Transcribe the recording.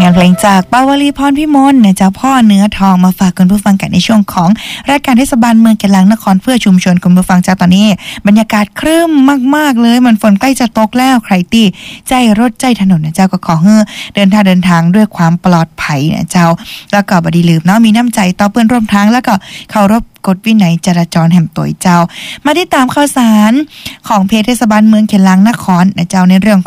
งานเพลงจากปาวลีพรพิมลนะเจ้าพ่อเนื้อทองมาฝากคุณผู้ฟังกันในช่วงของรายการเทศบาลเมืองแก่นลังนครเพื่อชุมชนคุณผู้ฟังเจ้าตอนนี้บรรยากาศครึ้มมากๆเลยมันฝนใกล้จะตกแล้วใครตีใจรถใจถนนนะเจ้าก็ขอให้เดินทางด้วยความปลอดภัยนะเจ้าแล้วก็บ่ได้ลืมเนาะมีน้ำใจต่อเพื่อนร่วมทางแล้วก็เคารพกฎวินัยจราจรแห่งตัวเจ้ามาติดตามข่าวสารของเพจเทศบาลเมืองแก่นลังนครนะเจ้าในเรื่อง